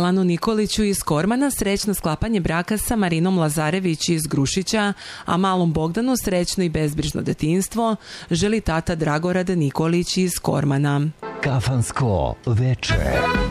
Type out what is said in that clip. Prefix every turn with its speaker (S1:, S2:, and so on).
S1: Milanu Nikoliću iz Kormana srećno sklapanje braka sa Marinom Lazarević iz Grušića, a malom Bogdanu srećno i bezbrižno detinjstvo, želi tata Dragorad Nikolić iz Kormana.
S2: Kafansko veče.